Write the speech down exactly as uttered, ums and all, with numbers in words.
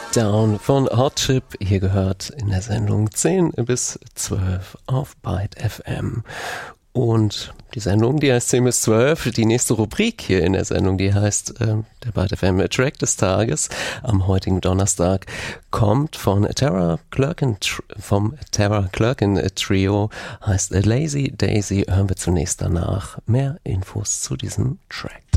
Down von Hot Chip, hier gehört in der Sendung zehn bis zwölf auf Byte F M. Und die Sendung, die heißt zehn bis zwölf, die nächste Rubrik hier in der Sendung, die heißt äh, der Byte F M Track des Tages am heutigen Donnerstag, kommt von Tara Clerkin, vom Tara Clerkin Trio, heißt A Lazy Daisy. Hören wir zunächst danach mehr Infos zu diesem Track.